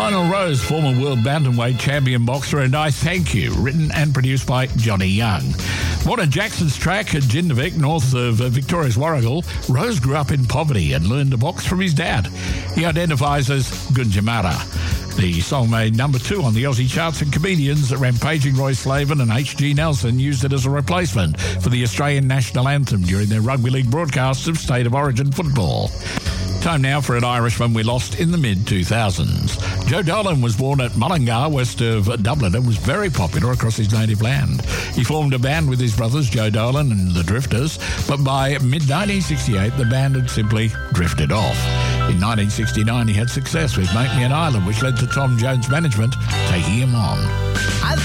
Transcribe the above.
Lionel Rose, former world bantamweight champion boxer, and I Thank You, written and produced by Johnny Young. Born at Jackson's Track at Jindivick, north of Victoria's Warragul, Rose grew up in poverty and learned to box from his dad. He identifies as Gunjamara. The song made number 2 on the Aussie charts, and comedians Rampaging Roy Slaven and H.G. Nelson used it as a replacement for the Australian national anthem during their rugby league broadcasts of State of Origin football. Time now for an Irishman we lost in the mid-2000s. Joe Dolan was born at Mullingar, west of Dublin, and was very popular across his native land. He formed a band with his brothers, Joe Dolan and the Drifters, but by mid-1968, the band had simply drifted off. In 1969, he had success with Make Me an Island, which led to Tom Jones Management taking him on.